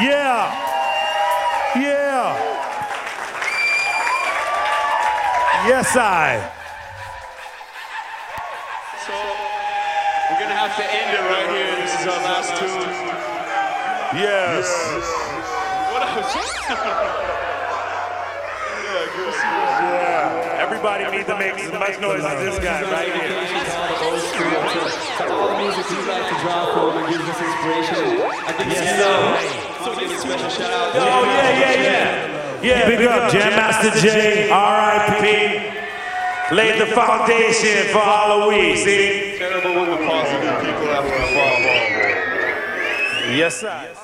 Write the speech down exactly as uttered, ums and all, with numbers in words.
Yeah. Yeah. Yes, I. So, we're gonna have to end it right here. This is our last tune. Yes. yes. What else? Yeah, good to see you. Yeah. Everybody, Everybody needs to make as much noise as this guy right here. To all the music we like to draw from and gives us inspiration. I think yes, it's so. So give a special shout out. Oh, yeah, yeah, yeah. Yeah, big up Jam Master Jay, R I P Laid the foundation for Halloween, see? Terrible when the positive people after a fall. Yes, sir.